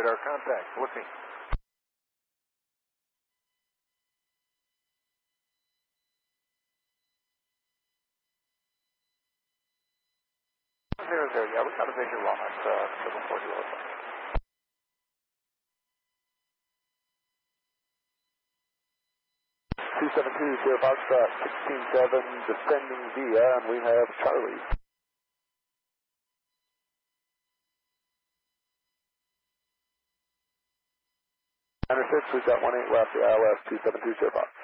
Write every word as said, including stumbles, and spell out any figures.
radar contact. fourteen. Zero, zero, yeah, we got a visual on us, uh, seven four zero. two seven two, Sierra Foxtrot, sixteen seven, descending via, and we have Charlie. Center six, we've got one eight left, the I L S two seven two, Sierra Fox.